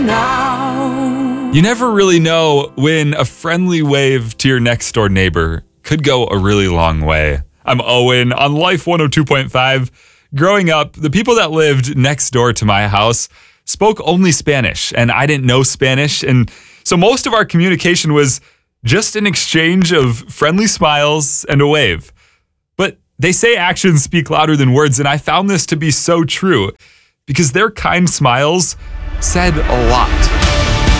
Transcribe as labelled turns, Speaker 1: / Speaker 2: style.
Speaker 1: You never really know when a friendly wave to your next door neighbor could go a really long way. I'm Owen on Life 102.5. Growing up, the people that lived next door to my house spoke only Spanish, and I didn't know Spanish. And so most of our communication was just an exchange of friendly smiles and a wave. But they say actions speak louder than words, and I found this to be so true because their kind smiles said a lot.